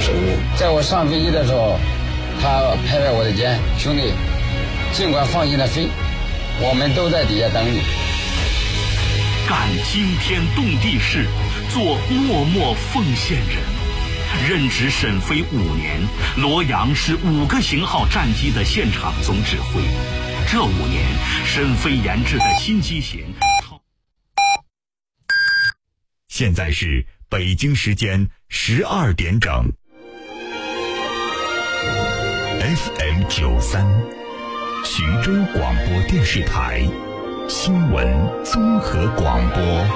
生命。 在我上飞机的时候，他拍拍我的肩，兄弟，尽管放心的飞，我们都在底下等你。 干惊天动地事，做默默奉献人。任职沈飞5年，罗阳是5个型号战机的现场总指挥。这5年，沈飞研制的新机型。 现在是北京时间12点整。FM 93，徐州广播电视台新闻综合广播。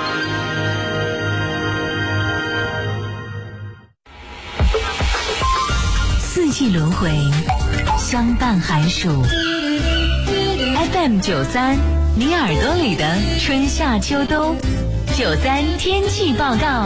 四季轮回，相伴寒暑。FM 93，你耳朵里的春夏秋冬。93天气报告，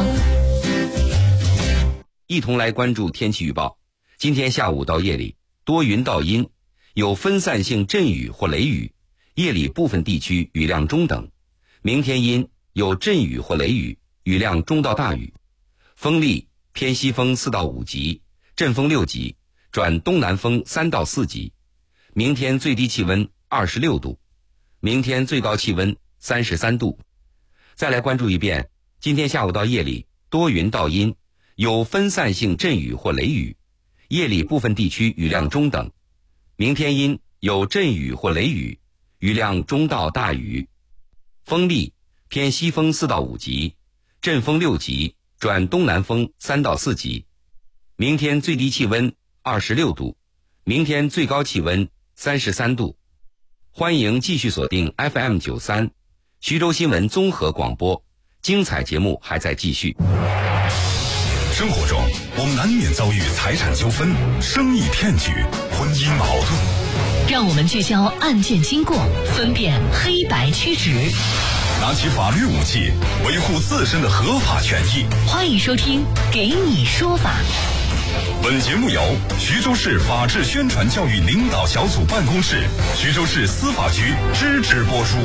一同来关注天气预报。今天下午到夜里多云到阴，有分散性阵雨或雷雨，夜里部分地区雨量中等。明天阴，有阵雨或雷雨，雨量中到大雨。风力偏西风4到5级，阵风6级，转东南风3到4级。明天最低气温26度，明天最高气温33度。再来关注一遍，今天下午到夜里多云到阴，有分散性阵雨或雷雨，夜里部分地区雨量中等。明天阴，有阵雨或雷雨，雨量中到大雨。风力偏西风4到5级，阵风6级，转东南风3到4级。明天最低气温26度，明天最高气温33度。欢迎继续锁定 FM 93徐州新闻综合广播，精彩节目还在继续。 生活中，我们难免遭遇财产纠纷、生意骗局、婚姻矛盾。 让我们聚焦案件经过，分辨黑白曲直， 拿起法律武器，维护自身的合法权益。 欢迎收听《给你说法》。 本节目由徐州市法治宣传教育领导小组办公室、徐州市司法局支持播出。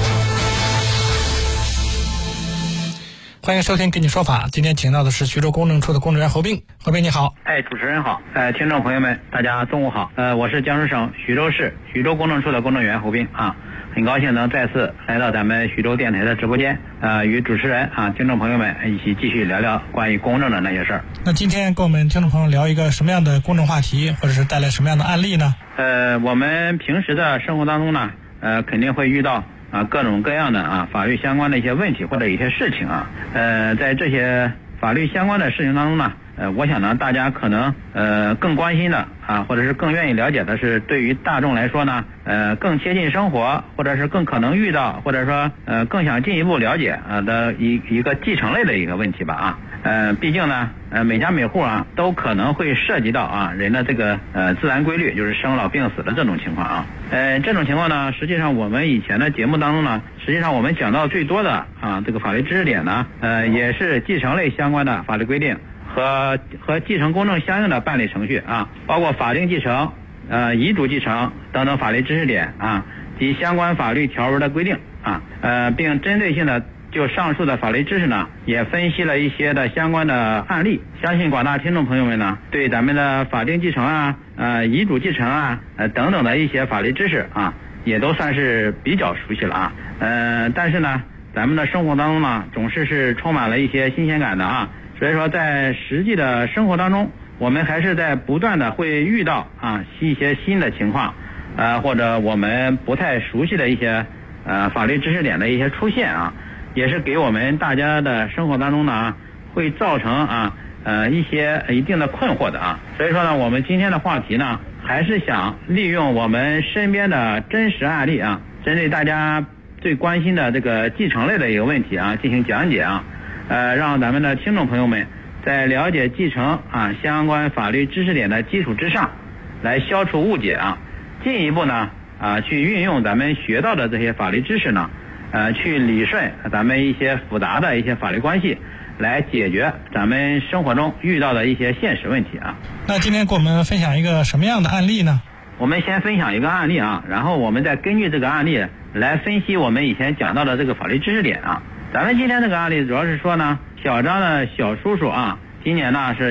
欢迎收听《给你说法》，今天请到的是徐州公证处的公证员侯斌。侯斌你好。 主持人好，听众朋友们大家中午好，我是江苏省徐州市徐州公证处的公证员侯斌啊，很高兴能再次来到咱们徐州电台的直播间，与主持人啊听众朋友们一起继续聊聊关于公证的那些事儿。 那今天跟我们听众朋友聊一个什么样的公证话题，或者是带来什么样的案例呢？ 我们平时的生活当中呢，肯定会遇到各种各样的法律相关的一些问题或者一些事情啊，在这些法律相关的事情当中呢，我想呢，大家可能更关心的或者是更愿意了解的是，对于大众来说呢，更贴近生活，或者是更可能遇到，或者说更想进一步了解的一个继承类的一个问题吧毕竟呢，每家每户都可能会涉及到人的这个自然规律，就是生老病死的这种情况这种情况呢，实际上我们以前的节目当中呢，实际上我们讲到最多的这个法律知识点呢，也是继承类相关的法律规定和继承公证相应的办理程序包括法定继承、遗嘱继承等等法律知识点及相关法律条文的规定并针对性的就上述的法律知识呢，也分析了一些的相关的案例，相信广大听众朋友们呢，对咱们的法定继承遗嘱继承等等的一些法律知识也都算是比较熟悉了但是呢，咱们的生活当中呢，总是充满了一些新鲜感的所以说在实际的生活当中，我们还是在不断的会遇到一些新的情况或者我们不太熟悉的一些法律知识点的一些出现也是给我们大家的生活当中呢，会造成一些一定的困惑的所以说呢，我们今天的话题呢，还是想利用我们身边的真实案例针对大家最关心的这个继承类的一个问题进行讲解让咱们的听众朋友们在了解继承相关法律知识点的基础之上，来消除误解进一步呢去运用咱们学到的这些法律知识呢去理顺咱们一些复杂的一些法律关系，来解决咱们生活中遇到的一些现实问题那今天给我们分享一个什么样的案例呢？ 我们先分享一个案例然后我们再根据这个案例来分析我们以前讲到的这个法律知识点咱们今天这个案例主要是说呢，小张的小叔叔今年呢是